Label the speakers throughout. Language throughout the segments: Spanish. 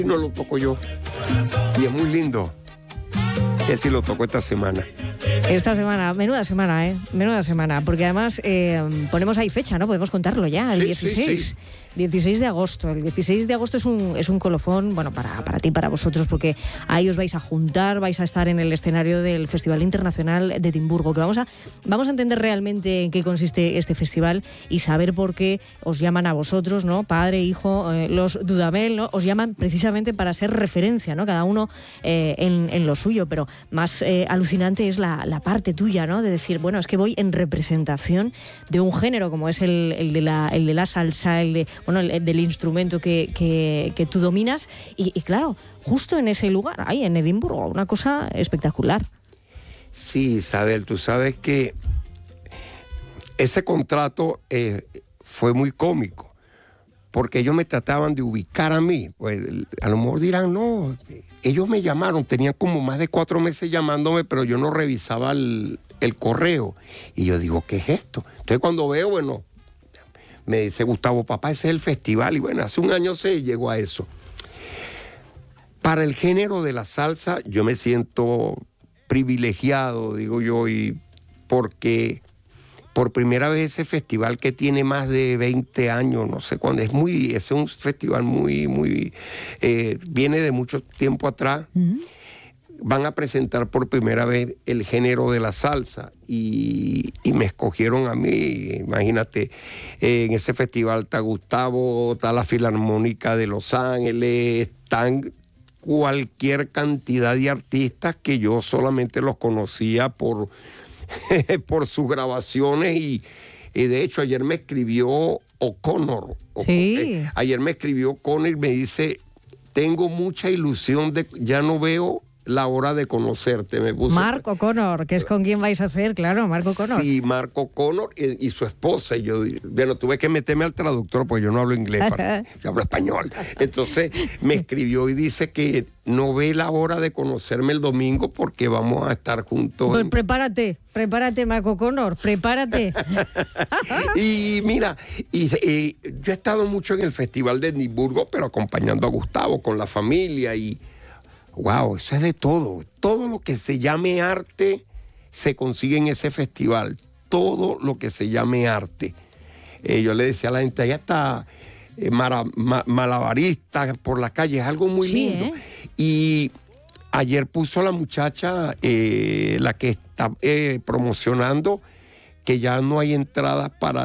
Speaker 1: y no lo toco yo. Y es muy lindo. Que sí lo toco esta semana.
Speaker 2: Esta semana, menuda semana, menuda semana, porque además ponemos ahí fecha, ¿no? Podemos contarlo ya, el 16. Sí. 16 de agosto. El 16 de agosto es un colofón, bueno, para ti, para vosotros, porque ahí os vais a juntar, vais a estar en el escenario del Festival Internacional de Edimburgo, que vamos a entender realmente en qué consiste este festival y saber por qué os llaman a vosotros, ¿no? Padre, hijo, los Dudamel, ¿no? Os llaman precisamente para ser referencia, ¿no? Cada uno en lo suyo, pero más alucinante es la parte tuya, ¿no? De decir, bueno, es que voy en representación de un género como es el de la salsa, el del instrumento que tú dominas y claro, justo en ese lugar, ahí en Edimburgo, una cosa espectacular.
Speaker 1: Sí, Isabel, tú sabes que ese contrato fue muy cómico, porque ellos me trataban de ubicar a mí. Pues, a lo mejor dirán, no, ellos me llamaron, tenían como más de 4 meses llamándome, pero yo no revisaba el correo. Y yo digo, ¿qué es esto? Entonces cuando veo, bueno, me dice Gustavo, papá, ese es el festival. Y bueno, hace un año se llegó a eso. Para el género de la salsa, yo me siento privilegiado, digo yo, y porque por primera vez ese festival que tiene más de 20 años, no sé cuándo, es un festival muy, viene de mucho tiempo atrás. Van a presentar por primera vez el género de la salsa y me escogieron a mí. Imagínate, en ese festival está Gustavo, está la Filarmónica de Los Ángeles, están cualquier cantidad de artistas que yo solamente los conocía por sus grabaciones y de hecho ayer me escribió O'Connor.
Speaker 2: Sí.
Speaker 1: Ayer me escribió O'Connor y me dice, tengo mucha ilusión ya no veo la hora de conocerte. Me puso
Speaker 2: Marc O'Connor, que es con quien vais a hacer, claro, Marc O'Connor.
Speaker 1: Sí, Marc O'Connor y su esposa. Y yo, bueno, tuve que meterme al traductor porque yo no hablo inglés, yo hablo español. Entonces me escribió y dice que no ve la hora de conocerme el domingo porque vamos a estar juntos.
Speaker 2: Pues prepárate, Marc O'Connor, prepárate.
Speaker 1: Y mira, yo he estado mucho en el Festival de Edimburgo, pero acompañando a Gustavo con la familia y wow, eso es de todo. Todo lo que se llame arte se consigue en ese festival. Todo lo que se llame arte. Yo le decía a la gente, allá está malabaristas por la calle, es algo muy lindo. Y ayer puso la muchacha, la que está promocionando, que ya no hay entradas para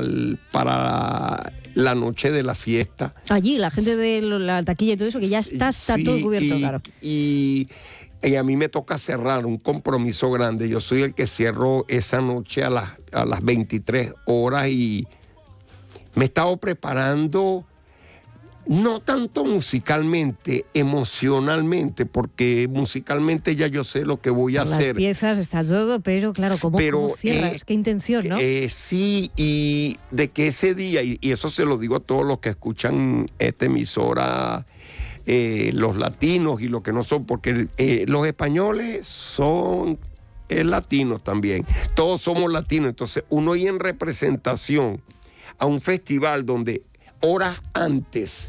Speaker 1: la noche de la fiesta.
Speaker 2: Allí, la gente de la taquilla y todo eso, que ya está todo cubierto, claro.
Speaker 1: Y a mí me toca cerrar un compromiso grande. Yo soy el que cierro esa noche a las 23 horas y me he estado preparando, no tanto musicalmente, emocionalmente, porque musicalmente ya yo sé lo que voy a hacer.
Speaker 2: Las piezas, está todo, pero claro, ¿cómo cierras? ¿Qué intención, no?
Speaker 1: Sí, y de que ese día, y eso se lo digo a todos los que escuchan esta emisora, los latinos y los que no son, porque los españoles son latinos también, todos somos latinos, entonces uno ir en representación a un festival donde horas antes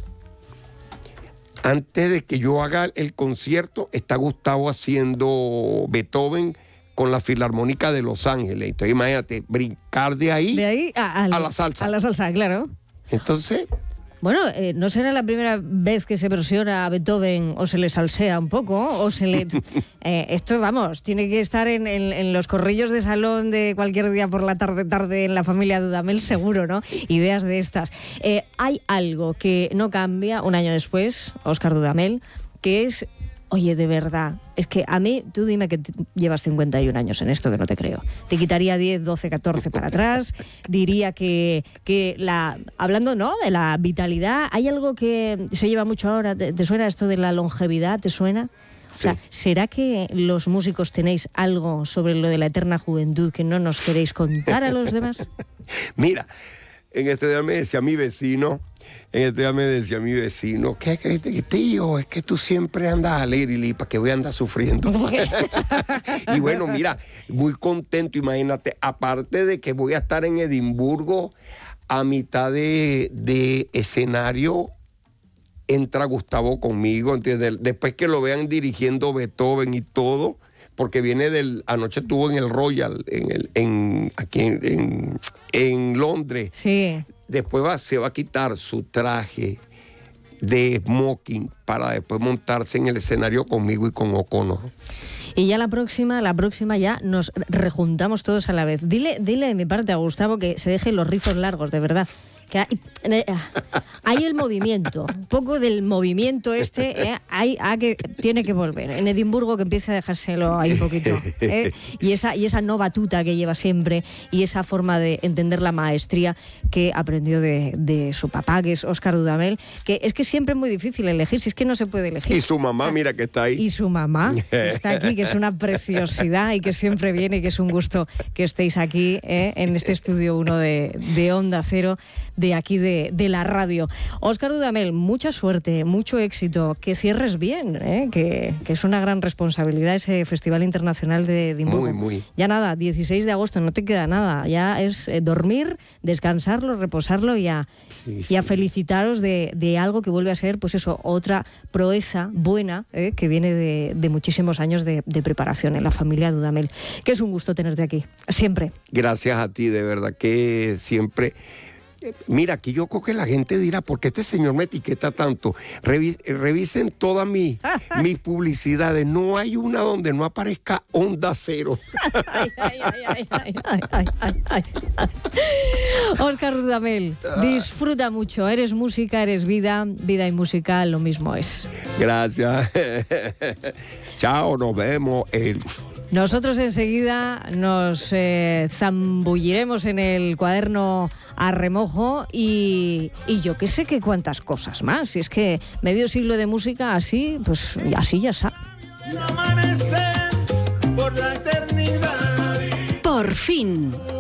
Speaker 1: de que yo haga el concierto, está Gustavo haciendo Beethoven con la Filarmónica de Los Ángeles. Entonces imagínate, brincar de ahí
Speaker 2: a la salsa. A la salsa, claro.
Speaker 1: Entonces...
Speaker 2: Bueno, ¿no será la primera vez que se versiona a Beethoven o se le salsea un poco? O se le... esto, vamos, tiene que estar en los corrillos de salón de cualquier día por la tarde en la familia Dudamel, seguro, ¿no? Ideas de estas. Hay algo que no cambia un año después, Óscar Dudamel, que es... Oye, de verdad, es que a mí, tú dime que llevas 51 años en esto, que no te creo. Te quitaría 10, 12, 14 para atrás. Diría que hablando, ¿no?, de la vitalidad, ¿hay algo que se lleva mucho ahora? ¿Te suena esto de la longevidad? ¿Te suena? Sí. O sea, ¿será que los músicos tenéis algo sobre lo de la eterna juventud que no nos queréis contar a los demás?
Speaker 1: Mira, en este día me decía mi vecino, que tío, es que tú siempre andas alegre, ¿para qué voy a andar sufriendo? Y bueno, mira, muy contento, imagínate, aparte de que voy a estar en Edimburgo a mitad de escenario entra Gustavo conmigo, ¿entiendes? Después que lo vean dirigiendo Beethoven y todo, porque viene anoche estuvo en el Royal, aquí en Londres.
Speaker 2: Sí.
Speaker 1: Después se va a quitar su traje de smoking para después montarse en el escenario conmigo y con O'Connor.
Speaker 2: Y ya la próxima ya nos rejuntamos todos a la vez. Dile de mi parte a Gustavo que se deje los rizos largos, de verdad. Que hay el movimiento, un poco del movimiento que tiene que volver. En Edimburgo que empiece a dejárselo ahí un poquito. Y esa no batuta que lleva siempre y esa forma de entender la maestría que aprendió de su papá, que es Óscar Dudamel, que es que siempre es muy difícil elegir, si es que no se puede elegir.
Speaker 1: Y su mamá, mira que está ahí.
Speaker 2: Y su mamá que está aquí, que es una preciosidad y que siempre viene y que es un gusto que estéis aquí en este estudio 1 de Onda Cero, de aquí de la radio. Óscar Dudamel, mucha suerte, mucho éxito, que cierres bien, que es una gran responsabilidad ese Festival Internacional de Edimburgo.
Speaker 1: Muy.
Speaker 2: Ya nada, 16 de agosto, no te queda nada, ya es dormir, descansarlo, reposarlo y a felicitaros de algo que vuelve a ser, pues eso, otra proeza buena que viene de muchísimos años de preparación en la familia Dudamel, que es un gusto tenerte aquí, siempre.
Speaker 1: Gracias a ti, de verdad que siempre... Mira, aquí yo creo que la gente dirá, ¿por qué este señor me etiqueta tanto? Revisen todas mis publicidades. No hay una donde no aparezca Onda Cero.
Speaker 2: Óscar Dudamel, disfruta mucho. Eres música, eres vida. Vida y música lo mismo es.
Speaker 1: Gracias. Chao, nos vemos.
Speaker 2: Nosotros enseguida nos zambulliremos en el cuaderno a remojo y yo que sé que cuántas cosas más. Si es que medio siglo de música así, pues así ya está.
Speaker 3: Por la eternidad.
Speaker 4: Por fin.